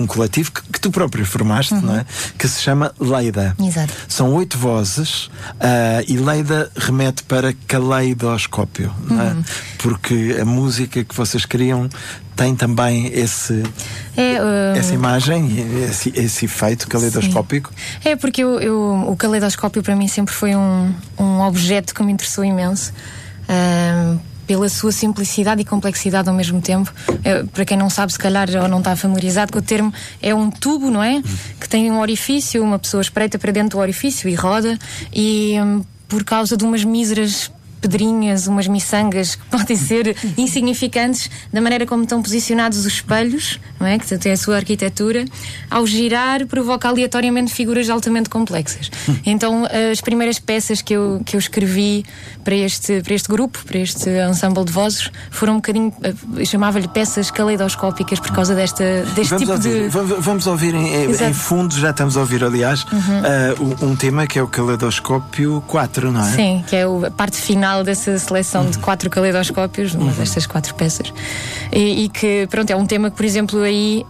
um coletivo que tu próprio formaste, não é? Que se chama Leida. Exato. São 8 vozes e Leida remete para caleidoscópio, não é? Porque a música que vocês criam tem também essa imagem, esse efeito caleidoscópico. Sim. É porque o caleidoscópio para mim sempre foi um objeto que me interessou imenso. Pela sua simplicidade e complexidade ao mesmo tempo. Para quem não sabe, se calhar, ou não está familiarizado com o termo, é um tubo, não é? Que tem um orifício, uma pessoa espreita para dentro do orifício e roda, e por causa de umas míseras pedrinhas, umas miçangas que podem ser insignificantes da maneira como estão posicionados os espelhos, não é? Que tem a sua arquitetura, ao girar provoca aleatoriamente figuras altamente complexas. Então as primeiras peças que eu escrevi para este grupo, para este ensemble de vozes, foram um bocadinho, eu chamava-lhe peças caleidoscópicas por causa deste tipo de... Vamos ouvir em fundo, já estamos a ouvir, aliás, um tema que é o Caleidoscópio 4, não é? Sim, que é a parte final dessa seleção de 4 caleidoscópios, uma destas 4 peças. E que, pronto, é um tema que, por exemplo, aí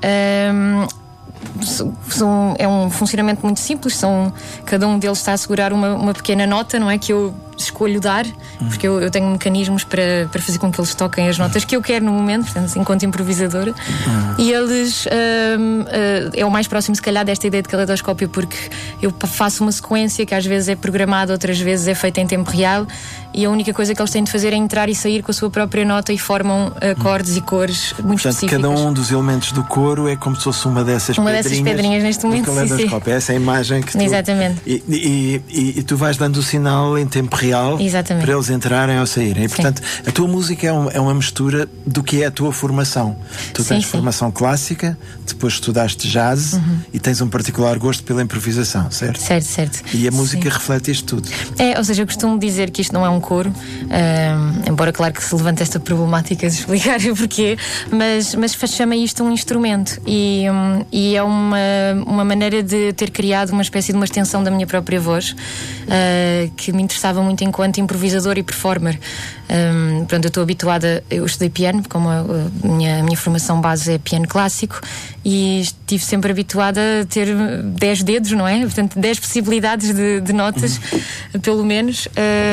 é um funcionamento muito simples. Cada um deles está a segurar uma pequena nota, não é? Que eu escolho dar, porque eu tenho mecanismos para fazer com que eles toquem as notas que eu quero no momento, portanto, enquanto improvisadora. E eles é o mais próximo, se calhar, desta ideia de caleidoscópio, porque eu faço uma sequência que às vezes é programada, outras vezes é feita em tempo real, e a única coisa que eles têm de fazer é entrar e sair com a sua própria nota, e formam acordes e cores muito específicas. Cada um dos elementos do coro é como se fosse uma dessas pedrinhas neste momento. Caleidoscópio. Essa é a imagem que tu... Exatamente. E tu vais dando o sinal em tempo real. Exatamente. Para eles entrarem ou saírem. E, portanto, a tua música é uma mistura do que é a tua formação. Tu tens formação clássica, depois estudaste jazz e tens um particular gosto pela improvisação, certo? Certo. E a música reflete isto tudo. Ou seja, eu costumo dizer que isto não é um coro, embora claro que se levante esta problemática de explicar o porquê, mas chama isto um instrumento, e é uma maneira de ter criado uma espécie de uma extensão da minha própria voz, que me interessava muito enquanto improvisador e performer. Pronto, eu estou habituada, eu estudei piano, como a minha formação base é piano clássico, e estive sempre habituada a ter 10 dedos, não é? Portanto, 10 possibilidades de notas, pelo menos,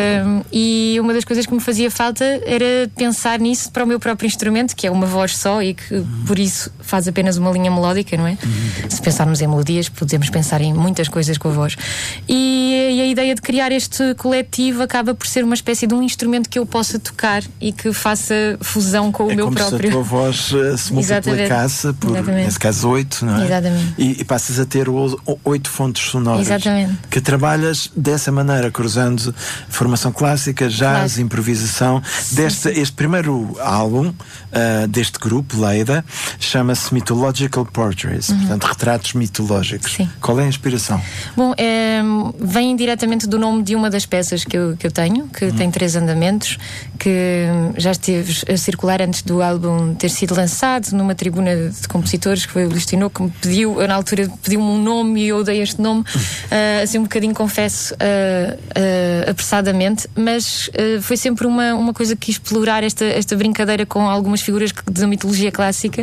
e uma das coisas que me fazia falta era pensar nisso para o meu próprio instrumento, que é uma voz só e que por isso faz apenas uma linha melódica, não é? Se pensarmos em melodias, podemos pensar em muitas coisas com a voz. E a ideia de criar este coletivo acaba por ser uma espécie de um instrumento que eu possa tocar e que faça fusão com o meu próprio. É como se a tua voz se multiplicasse por, nesse caso, 8, não é? Exatamente. E passas a ter 8 fontes sonoras. Exatamente. Que trabalhas dessa maneira, cruzando formação clássica, jazz, improvisação. Este primeiro álbum deste grupo, Leida, chama-se Mythological Portraits, portanto, retratos mitológicos. Sim. Qual é a inspiração? Bom, vem diretamente do nome de uma das peças que eu tenho, que tem 3 andamentos, que já esteve a circular antes do álbum ter sido lançado, numa tribuna de compositores, que foi o Luís Tinoco, que me pediu, na altura pediu-me um nome e eu dei este nome, assim um bocadinho, confesso, apressadamente, mas foi sempre uma coisa que quis explorar esta brincadeira com algumas figuras da mitologia clássica,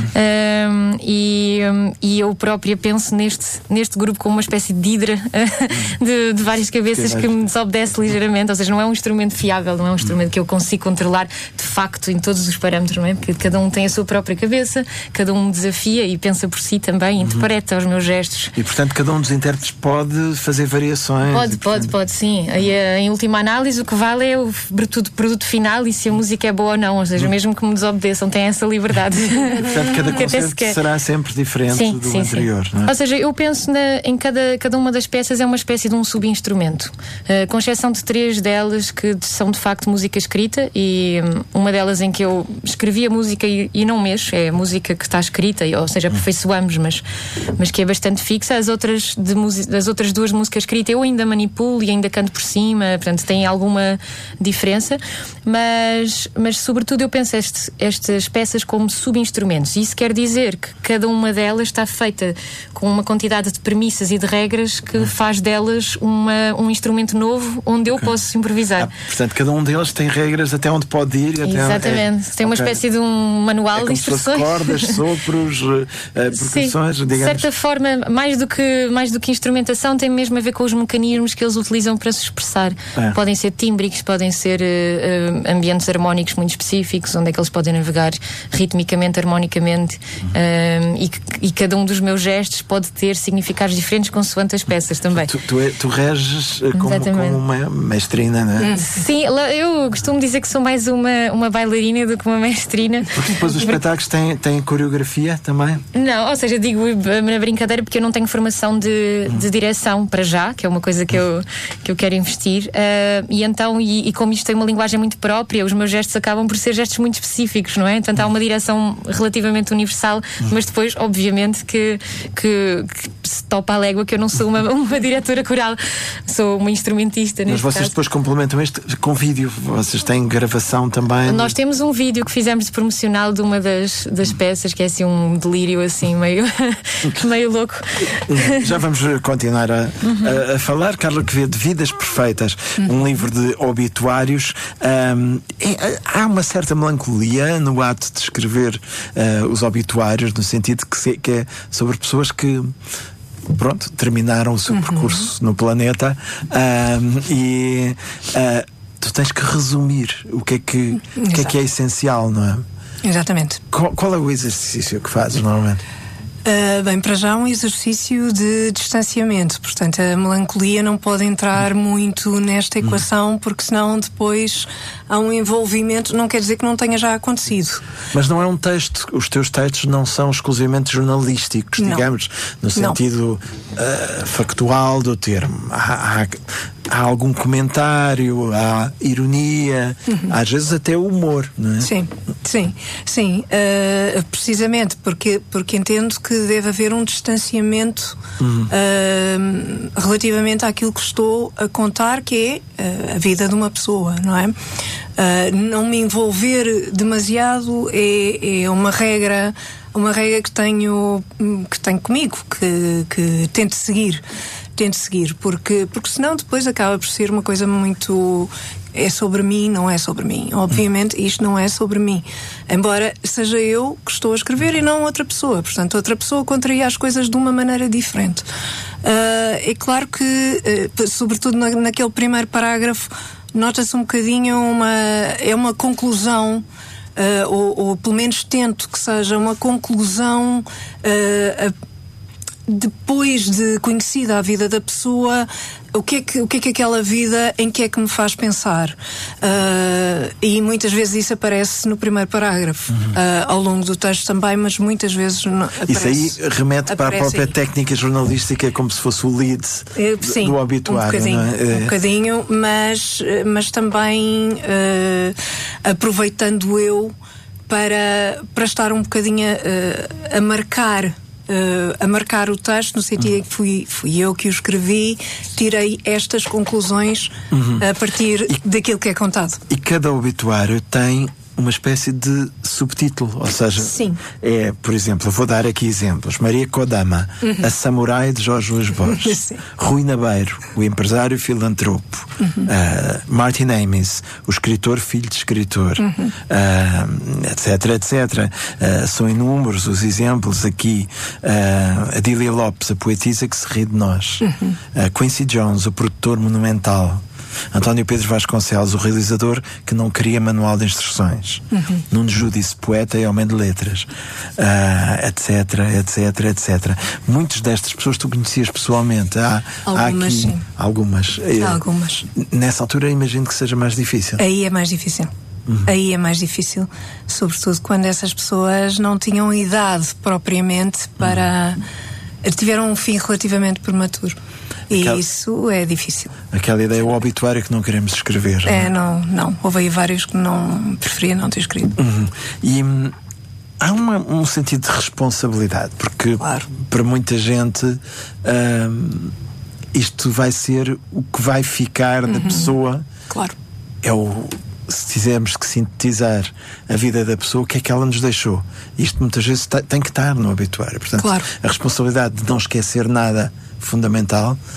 e eu própria penso neste grupo como uma espécie de hidra de várias cabeças que me desobedece ligeiramente, ou seja, não é um instrumento fiável, não é um instrumento que eu consigo controlar de facto em todos os parâmetros, não é? Porque cada um tem a sua própria cabeça, cada um me desafia e pensa por si também, interpreta os meus gestos. E portanto cada um dos intérpretes pode fazer variações. Pode, sim. E em última análise o que vale é o produto final e se a música é boa ou não, ou seja, mesmo que me desobedeçam, tem essa liberdade. Portanto, cada concerto será sempre diferente do anterior, não é? Ou seja, eu penso em cada uma das peças é uma espécie de um subinstrumento, com exceção de 3 delas que são de facto música escrita, e uma delas em que eu escrevi a música e não mexo, é a música que está escrita, ou seja, aperfeiçoamos, mas que é bastante fixa. As outras 2 músicas escritas eu ainda manipulo e ainda canto por cima, portanto tem alguma diferença, mas sobretudo eu penso estas peças como subinstrumentos, e isso quer dizer que cada uma delas está feita com uma quantidade de premissas e de regras que faz delas um instrumento novo onde eu posso improvisar. Portanto, cada um deles tem regras até onde pode ir. Exatamente. Tem uma espécie de um manual de instruções. Cordas, sopros, percussões, digamos. De certa forma, mais do que instrumentação, tem mesmo a ver com os mecanismos que eles utilizam para se expressar. Podem ser tímbricos, podem ser ambientes harmónicos muito específicos, onde é que eles podem navegar ritmicamente, harmonicamente, e cada um dos meus gestos pode ter significados diferentes consoante as peças também. Tu reges como uma mestrina, não é? Sim, eu costumo dizer que sou mais uma bailarina do que uma mestrina. Porque depois os espetáculos têm coreografia também? Não, ou seja, digo na brincadeira porque eu não tenho formação de direção para já, que é uma coisa que eu quero investir, e então, e como isto tem uma linguagem muito própria, os meus gestos acabam por ser gestos muito específicos, não é? Portanto, há uma direção relativamente universal, mas depois, obviamente, que se topa a légua que eu não sou uma diretora coral, sou uma instrumentista. Mas vocês depois complementam isto com vídeo, vocês têm gravação também? Nós temos um vídeo que fizemos de promocional de uma das peças, que é assim um delírio assim meio louco. Já vamos continuar a falar. Carla Quevedo, Vidas Perfeitas, um livro de obituários. Há uma certa melancolia no ato de escrever os obituários, no sentido que é sobre pessoas que terminaram o seu percurso no planeta, e tu tens que resumir o que é essencial, não é? Exatamente. Qual é o exercício que fazes normalmente? Bem, para já um exercício de distanciamento, portanto a melancolia não pode entrar muito nesta equação, porque senão depois há um envolvimento, não quer dizer que não tenha já acontecido. Mas não é um texto, os teus textos não são exclusivamente jornalísticos, digamos, no sentido factual do termo. Há algum comentário, há ironia, às vezes até humor, não é? Sim. Precisamente porque entendo que deve haver um distanciamento relativamente àquilo que estou a contar, que é a vida de uma pessoa, não é? Não me envolver demasiado é uma regra que tenho comigo, que tento seguir, porque senão depois acaba por ser uma coisa muito... É sobre mim, não é sobre mim. Obviamente isto não é sobre mim, embora seja eu que estou a escrever e não outra pessoa. Portanto, outra pessoa contraria as coisas de uma maneira diferente. É claro que, sobretudo naquele primeiro parágrafo, nota-se um bocadinho uma conclusão, ou pelo menos tento que seja uma conclusão depois de conhecida a vida da pessoa, o que é aquela vida, em que é que me faz pensar, e muitas vezes isso aparece no primeiro parágrafo, ao longo do texto também, mas muitas vezes aparece. Isso aí remete para a própria técnica jornalística, como se fosse o lead do obituário, um bocadinho, mas também aproveitando eu para estar um bocadinho a marcar o texto, no sentido em que fui eu que o escrevi, tirei estas conclusões a partir daquilo que é contado. E cada obituário tem uma espécie de subtítulo, ou seja, por exemplo, eu vou dar aqui exemplos: Maria Kodama, a samurai de Jorge Luís Borges, Rui Nabeiro, o empresário filantropo, Martin Amis, o escritor filho de escritor, etc. São inúmeros os exemplos aqui. Adília Lopes, a poetisa que se ri de nós, Quincy Jones, o produtor monumental, António Pedro Vasconcelos, o realizador que não queria manual de instruções, Nuno Judice, poeta e homem de letras, etc. Muitas destas pessoas tu conhecias pessoalmente. Algumas. Nessa altura imagino que seja mais difícil. Aí é mais difícil. Aí é mais difícil, sobretudo quando essas pessoas não tinham idade propriamente para... tiveram um fim relativamente prematuro. E isso é difícil. Aquela ideia, o obituário que não queremos escrever. Não. Houve aí vários que não preferia não ter escrito. E há um sentido de responsabilidade, porque para muita gente isto vai ser o que vai ficar da pessoa. Claro. Se tivermos que sintetizar a vida da pessoa, o que é que ela nos deixou? Isto muitas vezes tem que estar no obituário. Portanto, a responsabilidade de não esquecer nada fundamental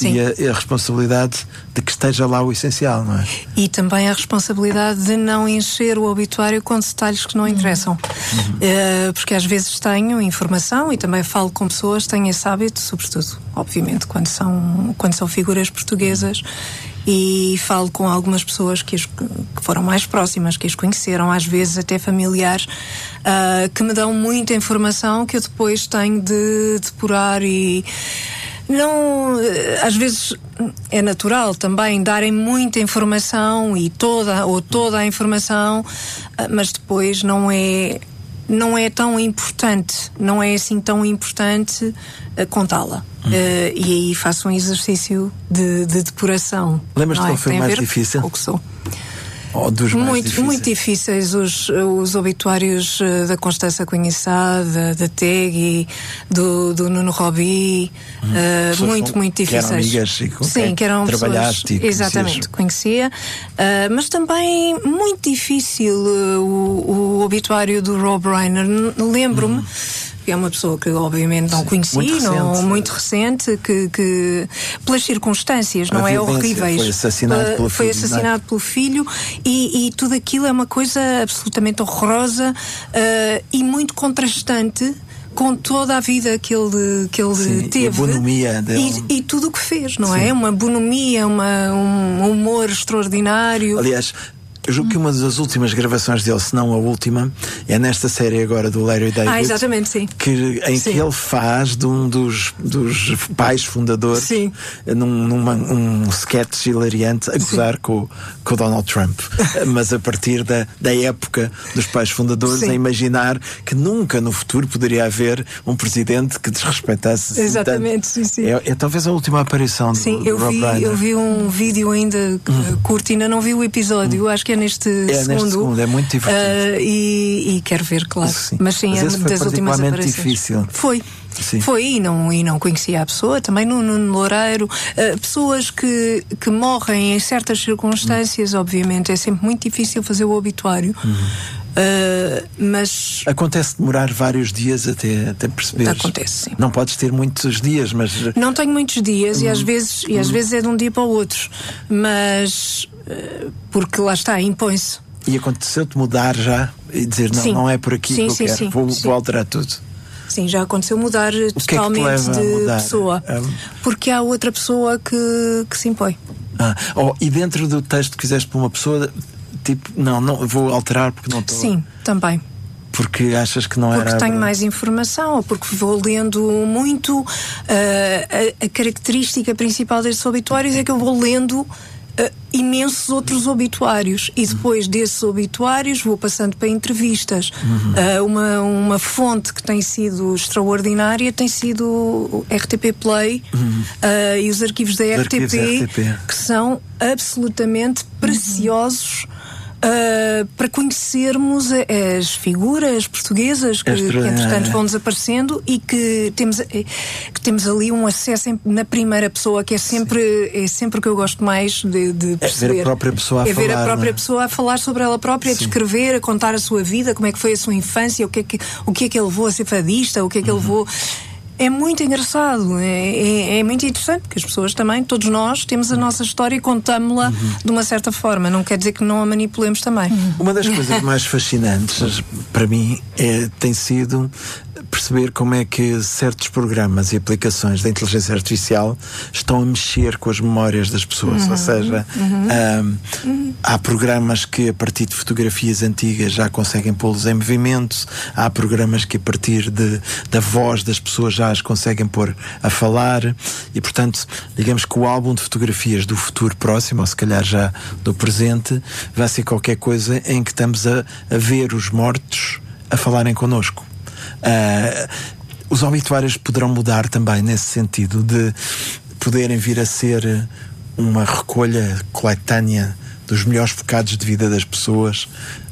Sim. E a responsabilidade de que esteja lá o essencial, não é? E também a responsabilidade de não encher o obituário com detalhes que não interessam. Porque às vezes tenho informação e também falo com pessoas que têm esse hábito, sobretudo, obviamente, quando são figuras portuguesas. E falo com algumas pessoas que foram mais próximas, que as conheceram, às vezes até familiares, que me dão muita informação que eu depois tenho de depurar e não, às vezes é natural também darem muita informação e toda a informação, mas depois não é tão importante, não é assim tão importante contá-la. E aí faço um exercício de depuração. Lembras-te qual foi o mais difícil? O que sou. Ou dos mais difíceis? Muito difíceis os obituários da Constança Conhecá, da TEG e do Nuno Robi. Muito difíceis. Que eram amigas e com sim, que eram trabalhaste pessoas, exatamente, conhecia. Mas também muito difícil o obituário do Rob Reiner. Lembro-me. É uma pessoa que obviamente não conheci, muito recente, que pelas circunstâncias, não é, horríveis. Foi assassinado pelo filho e tudo aquilo é uma coisa absolutamente horrorosa e muito contrastante com toda a vida que ele teve. A bonomia dele. E tudo o que fez, não é? Uma bonomia, um humor extraordinário. Aliás, eu julgo que uma das últimas gravações dele, se não a última, é nesta série agora do Larry David. Exatamente, sim. Que ele faz de um dos pais fundadores, num sketch hilariante, a gozar com o Donald Trump. Mas a partir da época dos pais fundadores, a imaginar que nunca no futuro poderia haver um presidente que desrespeitasse. Exatamente, sim. É talvez a última aparição do Rob Reiner. Eu vi um vídeo ainda curto, ainda não vi o episódio, acho que é neste segundo, é muito divertido. E quero ver, claro. Sim. Mas sim, é das últimas aparições. Difícil. Foi, e não conhecia a pessoa, também no Loureiro. Pessoas que morrem em certas circunstâncias, obviamente, é sempre muito difícil fazer o obituário. Mas acontece demorar vários dias até perceber. Acontece, sim. Não podes ter muitos dias, mas não tenho muitos dias e às vezes é de um dia para o outro, mas porque lá está, impõe-se. E aconteceu-te mudar já e dizer não é por aqui que eu quero, vou alterar tudo? Sim, já aconteceu mudar totalmente de pessoa, porque há outra pessoa que se impõe. E dentro do texto que fizeste para uma pessoa, tipo, não vou alterar porque não estou. Sim, também. Porque achas que não era. Porque tenho mais informação, ou porque vou lendo muito. A característica principal destes obituários é que eu vou lendo imensos outros obituários e depois desses obituários vou passando para entrevistas. Uma fonte que tem sido extraordinária tem sido o RTP Play e os arquivos da RTP, que são absolutamente preciosos para conhecermos as figuras portuguesas que entretanto vão desaparecendo e que temos ali um acesso na primeira pessoa, que é sempre o que eu gosto mais de perceber. Ver a própria pessoa a falar. Ver a própria pessoa a falar sobre ela própria, a descrever, a contar a sua vida, como é que foi a sua infância, o que é que ele levou a ser fadista, o que é que ele levou. É muito engraçado, é muito interessante, porque as pessoas também, todos nós, temos a nossa história e contamos-la de uma certa forma. Não quer dizer que não a manipulemos também. Uma das coisas mais fascinantes, para mim, tem sido perceber como é que certos programas e aplicações da inteligência artificial estão a mexer com as memórias das pessoas. Ou seja, há programas que a partir de fotografias antigas já conseguem pô-los em movimento, há programas que a partir da voz das pessoas já as conseguem pôr a falar e, portanto, digamos que o álbum de fotografias do futuro próximo, ou se calhar já do presente, vai ser qualquer coisa em que estamos a ver os mortos a falarem connosco. Os obituários poderão mudar também nesse sentido de poderem vir a ser uma recolha coletânea dos melhores bocados de vida das pessoas.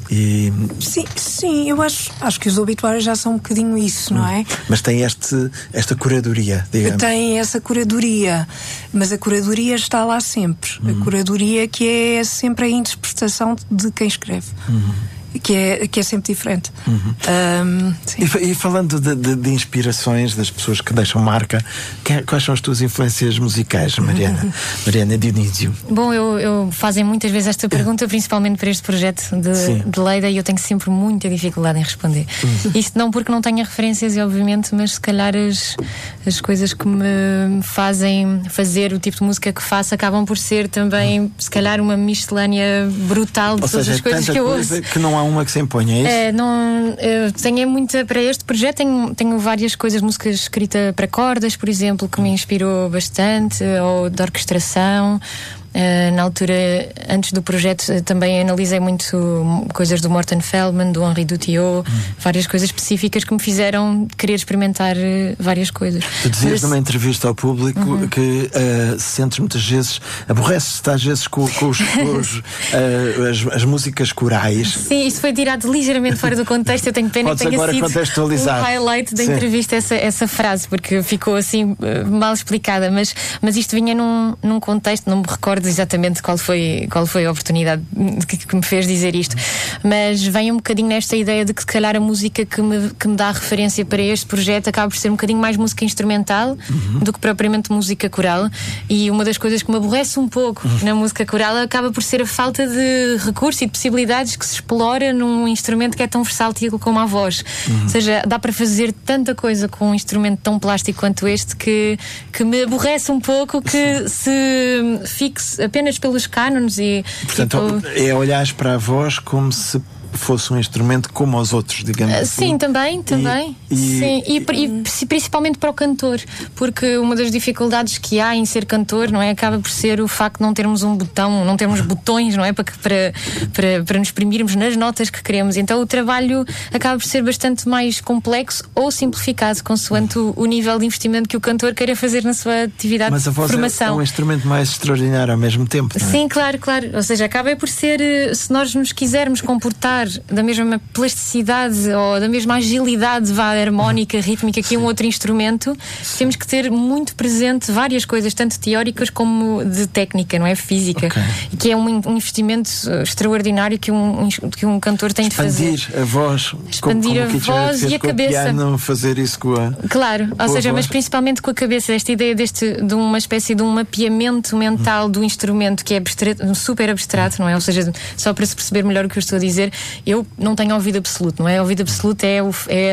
Sim, eu acho que os obituários já são um bocadinho isso, não é? Mas tem esta curadoria, digamos. Tem essa curadoria, mas a curadoria está lá sempre. A curadoria que é sempre a interpretação de quem escreve. que é sempre diferente. E falando de inspirações das pessoas que deixam marca, quais são as tuas influências musicais, Mariana Dionísio? Bom, eu fazem muitas vezes esta pergunta, principalmente para este projeto de Leida, e eu tenho sempre muita dificuldade em responder. Isto não porque não tenha referências, obviamente, mas se calhar as coisas que me fazem fazer o tipo de música que faço acabam por ser também, se calhar, uma miscelânea brutal de todas as coisas que eu ouço. Que não há uma que se imponha, é isso? Tenho muita para este projeto, tenho várias coisas, música escrita para cordas, por exemplo, que me inspirou bastante, ou de orquestração. Na altura, antes do projeto, também analisei muito coisas do Morten Feldman, do Henri Dutillot, várias coisas específicas que me fizeram querer experimentar várias coisas. Tu dizias numa entrevista ao público que sentes muitas vezes, aborreces-te às vezes com as músicas corais. Sim, isto foi tirado ligeiramente fora do contexto. Eu tenho pena que tenha sido o highlight da entrevista essa frase, porque ficou assim mal explicada, mas isto vinha num contexto, não me recordo exatamente qual foi a oportunidade que me fez dizer isto, mas vem um bocadinho nesta ideia de que se calhar a música que me dá referência para este projeto acaba por ser um bocadinho mais música instrumental do que propriamente música coral, e uma das coisas que me aborrece um pouco na música coral acaba por ser a falta de recursos e de possibilidades que se explora num instrumento que é tão versátil como a voz. Ou seja, dá para fazer tanta coisa com um instrumento tão plástico quanto este que me aborrece um pouco que se fixe apenas pelos cânones e... Portanto, é olhares para a voz como se fosse um instrumento como os outros, digamos assim. Sim, também. Sim, e principalmente para o cantor, porque uma das dificuldades que há em ser cantor, não é, acaba por ser o facto de não termos um botão, não termos botões, não é, para nos exprimirmos nas notas que queremos. Então o trabalho acaba por ser bastante mais complexo ou simplificado, consoante o nível de investimento que o cantor queira fazer na sua atividade de formação. Mas a voz é um instrumento mais extraordinário ao mesmo tempo, não é? Sim, claro. Ou seja, acaba por ser, se nós nos quisermos comportar da mesma plasticidade ou da mesma agilidade harmónica, rítmica que um outro instrumento, temos que ter muito presente várias coisas, tanto teóricas como de técnica, não é? Física. E que é um investimento extraordinário que um cantor tem de fazer. Expandir a voz, expandir a voz e a cabeça. Piano, fazer isso com a... Claro, ou seja, mas principalmente com a cabeça, esta ideia de uma espécie de um mapeamento mental do instrumento que é super abstrato, não é? Ou seja, só para se perceber melhor o que eu estou a dizer, eu não tenho ouvido absoluto, não é? Ouvido absoluto é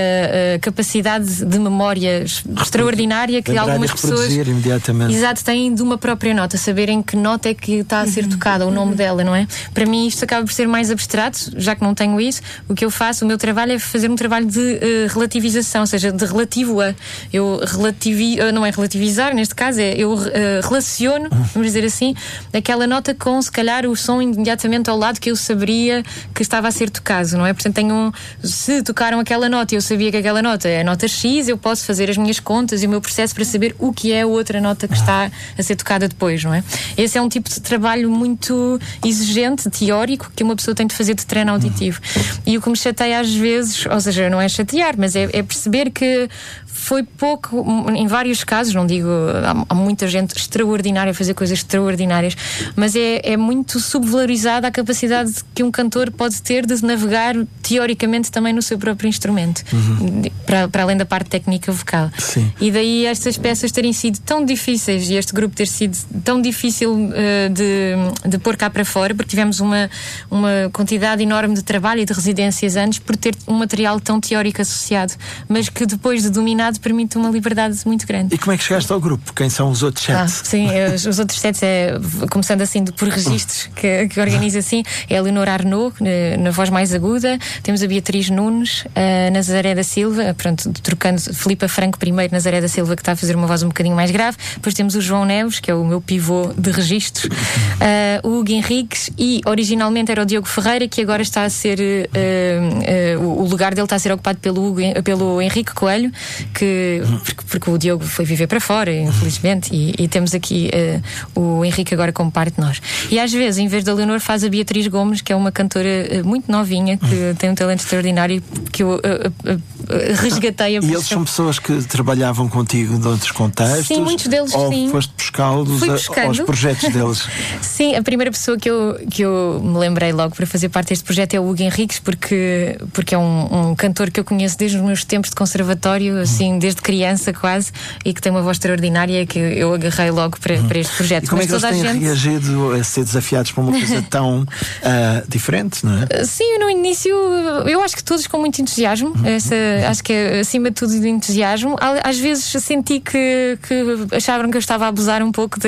a capacidade de memória extraordinária que algumas pessoas exato, têm de uma própria nota, saberem que nota é que está a ser tocada, o nome dela, não é? Para mim isto acaba por ser mais abstrato, já que não tenho isso. O que eu faço, o meu trabalho é fazer um trabalho de relativização, ou seja, de relativo a. Eu não é relativizar, neste caso eu relaciono, vamos dizer assim, aquela nota com, se calhar, o som imediatamente ao lado que eu saberia que estava a ser tocado, não é? Portanto, se tocaram aquela nota e eu sabia que aquela nota é a nota X, eu posso fazer as minhas contas e o meu processo para saber o que é a outra nota que está a ser tocada depois, não é? Esse é um tipo de trabalho muito exigente, teórico, que uma pessoa tem de fazer de treino auditivo. E o que me chateia às vezes, ou seja, não é chatear, mas é perceber que foi pouco, em vários casos, não digo, há muita gente extraordinária a fazer coisas extraordinárias, mas é muito subvalorizada a capacidade que um cantor pode ter de navegar teoricamente também no seu próprio instrumento, para além da parte técnica vocal. Sim. E daí estas peças terem sido tão difíceis e este grupo ter sido tão difícil de pôr cá para fora, porque tivemos uma quantidade enorme de trabalho e de residências antes por ter um material tão teórico associado, mas que depois de dominado permite uma liberdade muito grande. E como é que chegaste ao grupo? Quem são os outros sete? Sim, os outros sete começando assim por registros que organiza assim, é a Leonor Arnaud na voz mais aguda, temos a Beatriz Nunes, a Nazaré da Silva, pronto, trocando Filipa Franco primeiro, Nazaré da Silva que está a fazer uma voz um bocadinho mais grave, depois temos o João Neves, que é o meu pivô de registros, o Hugo Henriques, e originalmente era o Diogo Ferreira, que agora está a ser o lugar dele está a ser ocupado pelo Henrique Coelho, porque o Diogo foi viver para fora, infelizmente, e temos aqui o Henrique agora como parte de nós. E às vezes, em vez da Leonor, faz a Beatriz Gomes, que é uma cantora muito novinha, que tem um talento extraordinário, que eu resgatei a E eles são pessoas que trabalhavam contigo de outros contextos? Sim, muitos deles, ou sim. Ou foste buscá-los aos projetos deles? Sim, a primeira pessoa que eu me lembrei logo para fazer parte deste projeto é o Hugo Henriques, porque é um cantor que eu conheço desde os meus tempos de conservatório, assim, desde criança quase, e que tem uma voz extraordinária, que eu agarrei logo para este projeto. E como é que eles têm reagido a ser desafiados por uma coisa tão diferente, não é? Sim, no início eu acho que todos com muito entusiasmo. Acho que é acima de tudo de entusiasmo. Às vezes senti que achavam que eu estava a abusar um pouco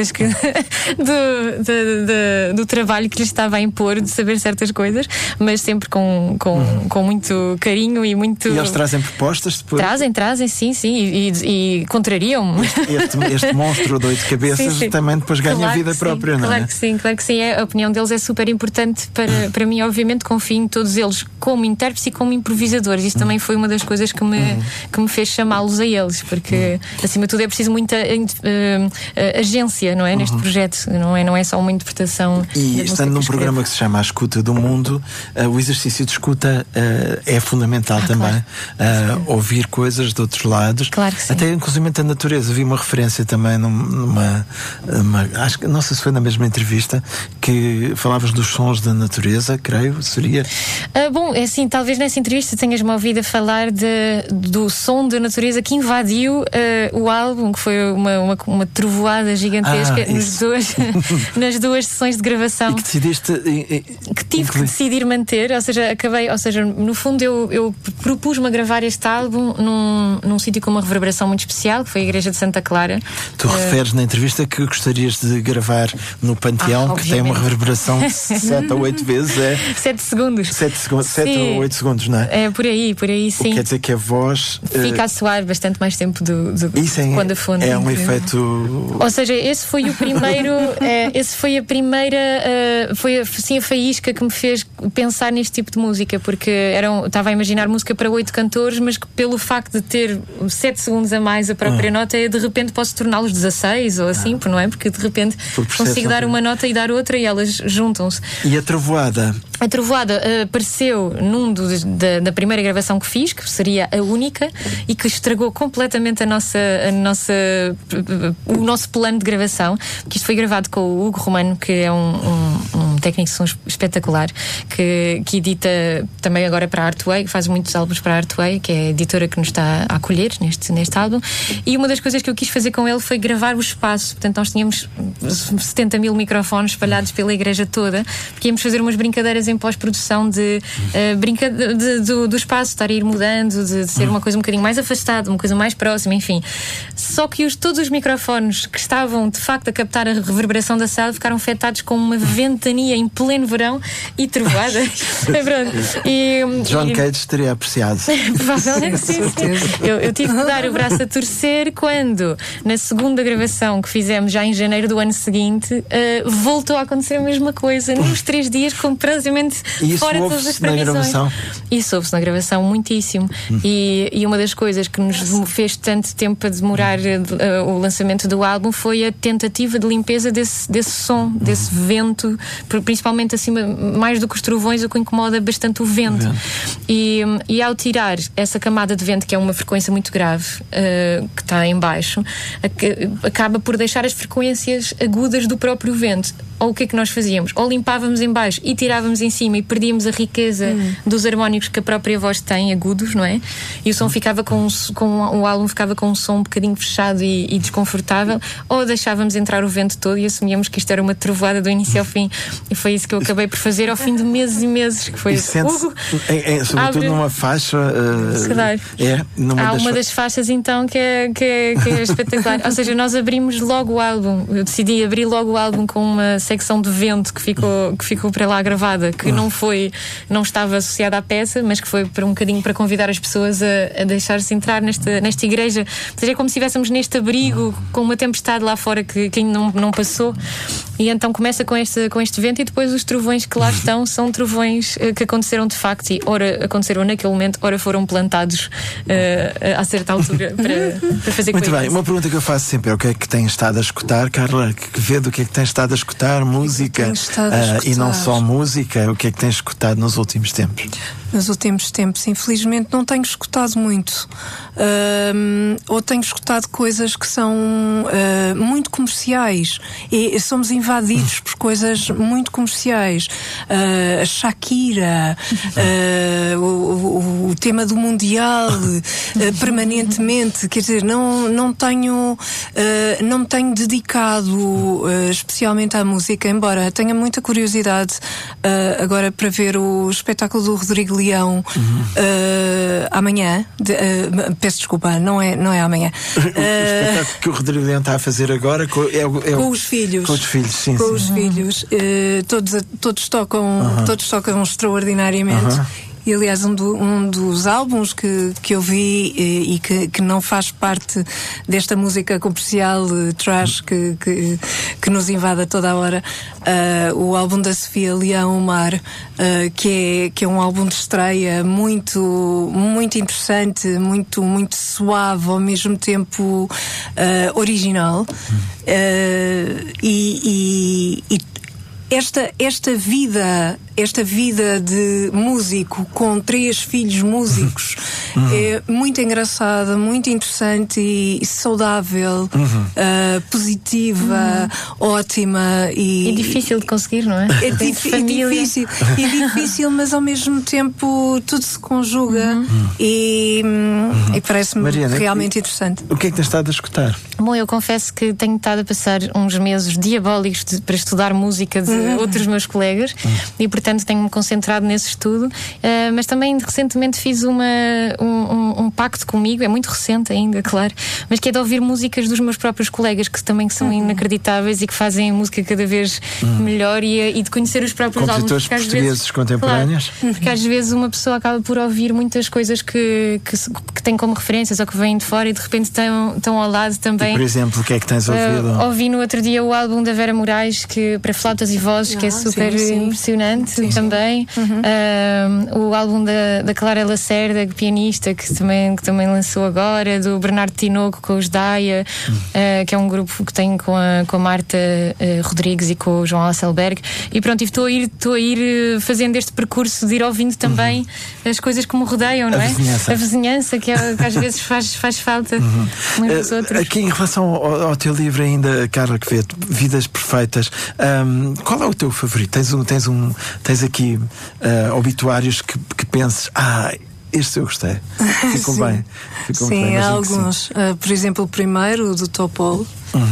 do trabalho que lhes estava a impor, de saber certas coisas, mas sempre com muito carinho e muito... E eles trazem propostas depois? Trazem, sim, e contrariam-me. Este monstro de 8 cabeças sim. Também depois ganha vida própria, não é? Claro que sim. A opinião deles é super importante para mim. Obviamente confio em todos eles como intérpretes e como improvisadores. Isso também foi uma das coisas que me fez chamá-los a eles, porque acima de tudo é preciso muita agência, não é? Neste projeto, não é só uma interpretação. E estando num programa que se chama A Escuta do Mundo, o exercício de escuta é fundamental também. Claro. Ouvir coisas de outros lados. Claro que sim. Até inclusive a natureza. Vi uma referência também acho que não sei se foi na mesma entrevista, que falavas dos sons da natureza, creio, seria? Bom, é assim, talvez nessa entrevista tenhas-me ouvido a falar do som da natureza que invadiu o álbum, que foi uma trovoada gigantesca nas duas sessões de gravação. E que decidiste... que tive que decidir manter, ou seja, no fundo eu propus-me a gravar este álbum num sítio com uma reverberação muito especial, que foi a Igreja de Santa Clara. Tu referes na entrevista que gostarias de gravar no Panteão, que tem uma reverberação de 7 ou 8 vezes. 7 segundos. 7 ou 8 segundos, não é? É por aí, sim. Quer dizer que a voz fica a soar bastante mais tempo do quando a fonte. É um efeito. Ou seja, esse foi o primeiro. Foi a faísca que me fez pensar neste tipo de música, porque estava a imaginar música para 8 cantores, mas que pelo facto de ter 7 segundos a mais a própria nota, de repente posso torná-los 16 ou assim, não é? Porque de repente consigo dar uma nota e dar outra e elas juntam-se. E a trovoada? A trovoada apareceu da primeira gravação que fiz, que seria a única, e que estragou completamente o nosso plano de gravação, que isto foi gravado com o Hugo Romano, que é um técnico de som espetacular, que edita também agora para a Artway, faz muitos álbuns para a Artway, que é a editora que nos está a acolher neste álbum. E uma das coisas que eu quis fazer com ele foi gravar o espaço. Portanto, nós tínhamos 70 mil microfones espalhados pela igreja toda, porque íamos fazer umas brincadeiras em pós-produção do espaço estar a ir mudando, de ser uma coisa um bocadinho mais afastada, uma coisa mais próxima, enfim. Só que todos os microfones que estavam de facto a captar a reverberação da sala ficaram afetados com uma ventania em pleno verão e trovoada. John Cage teria apreciado. Provavelmente sim. Eu tive que dar o braço a torcer quando, na segunda gravação que fizemos já em janeiro do ano seguinte, voltou a acontecer a mesma coisa, nos 3 dias, completamente fora de todas as previsões. Isso ouve-se na gravação muitíssimo. E uma das coisas que nos fez tanto tempo a demorar o lançamento do álbum foi a tentativa de limpeza desse som, desse vento, principalmente acima, mais do que os trovões, o que incomoda bastante o vento. E ao tirar essa camada de vento, que é uma frequência muito grave, que está em baixo, acaba por deixar as frequências agudas do próprio vento. Ou o que é que nós fazíamos? Ou limpávamos em baixo e tirávamos em cima e perdíamos a riqueza dos harmónicos que a própria voz tem, agudos, não é? E o som ficava o álbum ficava com um som um bocadinho fechado e desconfortável, ou deixávamos entrar o vento todo e assumíamos que isto era uma trovoada do início ao fim. E foi isso que eu acabei por fazer ao fim de meses e meses, que foi sobretudo numa faixa. Há uma das faixas então que é espetacular. Ou seja, nós abrimos logo o álbum. Eu decidi abrir logo o álbum com uma secção de vento que ficou para lá gravada, que não estava associada à peça, mas que foi para um bocadinho para convidar as pessoas a deixar-se entrar nesta igreja. Ou seja, é como se estivéssemos neste abrigo com uma tempestade lá fora que ainda não passou. E então começa com este vento, e depois os trovões que lá estão são trovões que aconteceram de facto, e ora aconteceram naquele momento, ora foram plantados a certa altura para fazer Muito bem, uma pergunta que eu faço sempre é: o que é que tens estado a escutar, Carla? Que vê do que é que tens estado a escutar? Música e não só música, o que é que tens escutado nos últimos tempos? Nos últimos tempos, infelizmente, não tenho escutado muito. Ou tenho escutado coisas que são muito comerciais, e somos invadidos por coisas muito comerciais. A Shakira, o tema do Mundial, permanentemente. Quer dizer, não me tenho dedicado especialmente à música, embora tenha muita curiosidade agora para ver o espetáculo do Rodrigo Leão amanhã. Peço desculpa, não é amanhã. O espetáculo que o Rodrigo Leão está a fazer agora com os filhos. Com os filhos, sim. Com os filhos. Todos tocam extraordinariamente. E, aliás, um dos álbuns que eu vi e que não faz parte desta música comercial trash que nos invade a toda a hora, o álbum da Sofia Leão, O Mar, que é um álbum de estreia muito, muito interessante, muito, muito suave, ao mesmo tempo original. Esta vida de músico com 3 filhos músicos é muito engraçada, muito interessante e saudável, positiva, ótima e difícil de conseguir, não é? É difícil, mas ao mesmo tempo tudo se conjuga e parece-me Mariana, realmente interessante. O que é que tens estado a escutar? Bom, eu confesso que tenho estado a passar uns meses diabólicos para estudar música de outros meus colegas e, portanto, tenho-me concentrado nesse estudo, mas também recentemente fiz um pacto comigo, é muito recente ainda, claro, mas que é de ouvir músicas dos meus próprios colegas, que também são inacreditáveis e que fazem a música cada vez melhor, e de conhecer os próprios álbuns. Compositores portugueses contemporâneos? Claro, porque às vezes uma pessoa acaba por ouvir muitas coisas que tem como referências ou que vêm de fora, e de repente estão ao lado também. E, por exemplo, o que é que tens ouvido? Ouvi no outro dia o álbum da Vera Moraes, para flautas e vozes, que é super impressionante também. O álbum da Clara Lacerda, pianista, que também lançou agora, do Bernardo Tinoco com os Daia, que é um grupo que tem com a Marta Rodrigues e com o João Hasselberg. E pronto, estou a ir fazendo este percurso de ir ouvindo também as coisas que me rodeiam, não é? A vizinhança, que às vezes faz falta uns dos outros. Aqui, em relação ao teu livro ainda, Carla Quevedo, Vidas Perfeitas, qual é o teu favorito? Tens aqui obituários que penses, este eu gostei. Ficou bem. Sim, há alguns. Por exemplo, o primeiro, o do Topol.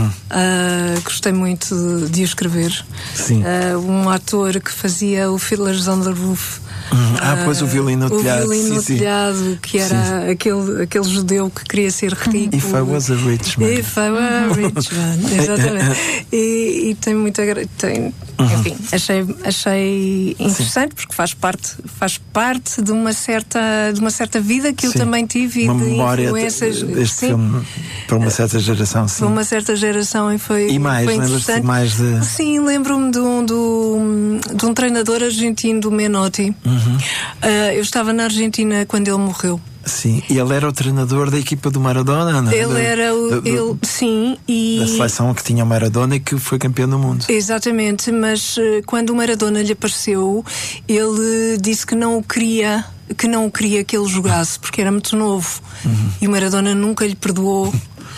Gostei muito de o escrever. Sim. Um ator que fazia o Fiddlers on the Roof. Pois o Violino no Telhado. O Violino no Telhado, que era aquele judeu que queria ser rico. If I was a rich man. If I were a rich man. Exatamente. E tem muita. Enfim, achei interessante, porque faz parte de uma certa vida que eu também tive, uma e de memória influências deste filme para uma certa geração. Sim. Para uma certa geração, e foi lembras-te mais de... Sim, lembro-me de um treinador argentino, do Menotti. Eu estava na Argentina quando ele morreu. Sim, e ele era o treinador da equipa do Maradona, não é? Ele era sim, e da seleção que tinha o Maradona e que foi campeão do mundo. Exatamente, mas quando o Maradona lhe apareceu, ele disse que não queria que ele jogasse, porque era muito novo. E o Maradona nunca lhe perdoou.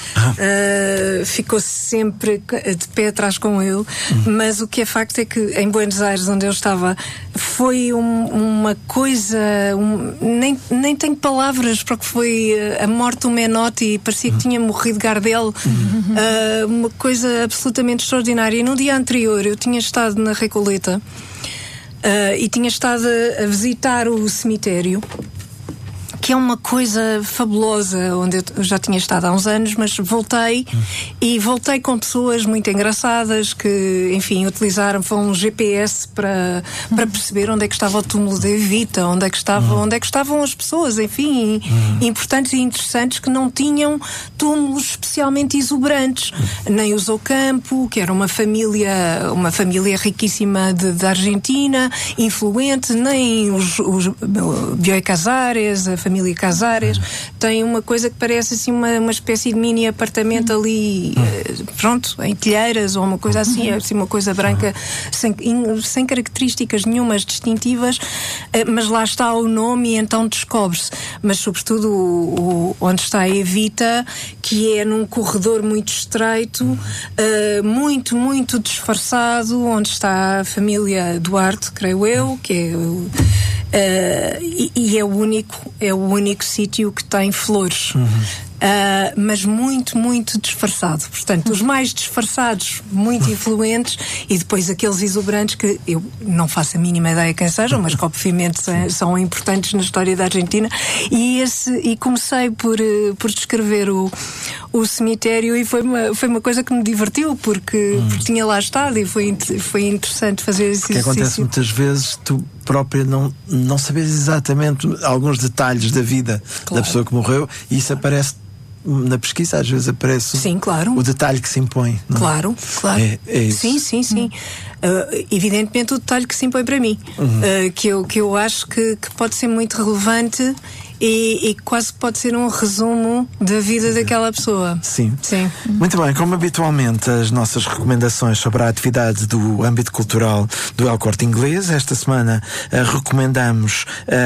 Ficou sempre de pé atrás com ele. Mas o que é facto é que em Buenos Aires, onde eu estava, foi uma coisa, nem tenho palavras, porque foi a morte do Menotti, e parecia que tinha morrido Gardel. Uma coisa absolutamente extraordinária. E no dia anterior eu tinha estado na Recoleta e tinha estado a visitar o cemitério, que é uma coisa fabulosa, onde eu já tinha estado há uns anos, mas voltei com pessoas muito engraçadas que, enfim, utilizaram um GPS para perceber onde é que estava o túmulo da Evita, onde é que estavam as pessoas, enfim, importantes e interessantes, que não tinham túmulos especialmente exuberantes, nem os Ocampo, que era uma família riquíssima da Argentina, influente, nem os Bioy Casares, a família Casares, tem uma coisa que parece assim uma espécie de mini apartamento ali, pronto, em telheiras ou uma coisa assim, assim uma coisa branca sem características nenhumas distintivas, mas lá está o nome e então descobre-se. Mas sobretudo onde está a Evita, que é num corredor muito estreito, muito, muito disfarçado, onde está a família Duarte, creio eu, que é e é o único sítio que tem flores. Mas muito, muito disfarçado. Portanto, os mais disfarçados, muito influentes, e depois aqueles exuberantes que eu não faço a mínima ideia quem sejam, mas que obviamente são importantes na história da Argentina. E comecei por descrever o cemitério, e foi uma coisa que me divertiu, porque tinha lá estado, e foi interessante fazer esse exercício. Porque acontece muitas vezes tu própria não sabes exatamente alguns detalhes da vida da pessoa que morreu, e isso aparece na pesquisa, às vezes aparece. Sim, claro. O detalhe que se impõe, não é? Claro. É isso. Sim. Evidentemente o detalhe que se impõe para mim, que eu acho que pode ser muito relevante e quase pode ser um resumo da vida daquela pessoa. Sim. Muito bem, como habitualmente as nossas recomendações sobre a atividade do âmbito cultural do El Corte Inglês, esta semana recomendamos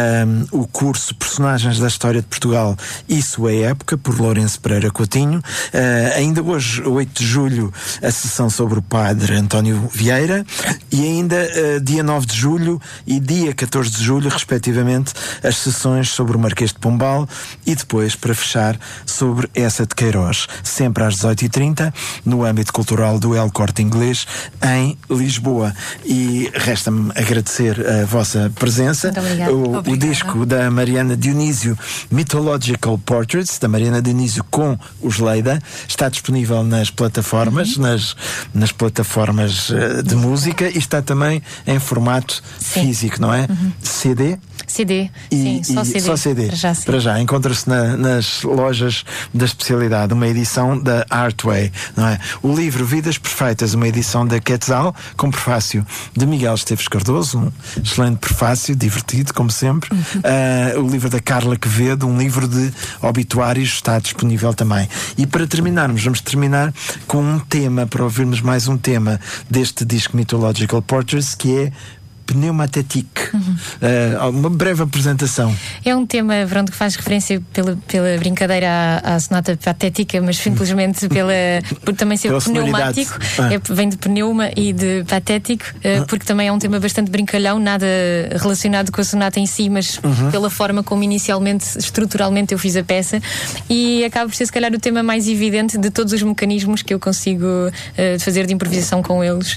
o curso Personagens da História de Portugal e Sua Época, por Lourenço Pereira Coutinho. Ainda hoje, 8 de julho, a sessão sobre o padre António Vieira, e ainda dia 9 de julho e dia 14 de julho, respectivamente, as sessões sobre o Marquês de Pombal, e depois, para fechar, sobre essa de Queiroz, sempre às 18h30, no âmbito cultural do El Corte Inglês, em Lisboa. E resta-me agradecer a vossa presença. O disco da Mariana Dionísio, Mythological Portraits, da Mariana Dionísio com os Leida, está disponível nas plataformas, nas plataformas de música, e está também em formato físico, não é? CD? CD, só CD. Para já. Encontra-se nas lojas da especialidade, uma edição da Artway, não é? O livro Vidas Perfeitas, uma edição da Quetzal, com prefácio de Miguel Esteves Cardoso, um excelente prefácio, divertido, como sempre. O livro da Carla Quevedo, um livro de obituários, está disponível também. E para terminarmos, vamos terminar com um tema, para ouvirmos mais um tema deste disco Mythological Portraits, que é Pneumatétique. Uma breve apresentação. É um tema, pronto, que faz referência pela brincadeira à sonata patética, mas simplesmente por também ser pneumático. Vem de pneuma e de patético, porque também é um tema bastante brincalhão, nada relacionado com a sonata em si, mas pela forma como inicialmente, estruturalmente, eu fiz a peça, e acaba por ser, se calhar, o tema mais evidente de todos os mecanismos que eu consigo fazer de improvisação com eles.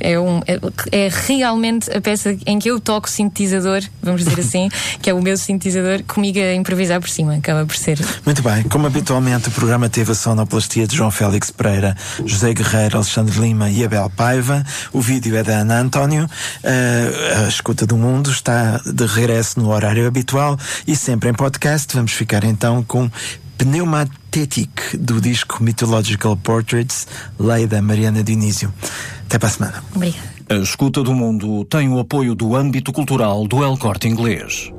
É realmente a peça em que eu toco sintetizador, vamos dizer assim, que é o meu sintetizador, comigo a improvisar por cima, acaba por ser. Muito bem, como habitualmente o programa teve a sonoplastia de João Félix Pereira, José Guerreiro, Alexandre Lima e Abel Paiva. O vídeo é da Ana António. A Escuta do Mundo está de regresso no horário habitual e sempre em podcast. Vamos ficar então com Pneumatétique, do disco Mythological Portraits, lei da Mariana Dionísio. Até para a semana. Obrigada. A Escuta do Mundo tem o apoio do âmbito cultural do El Corte Inglês.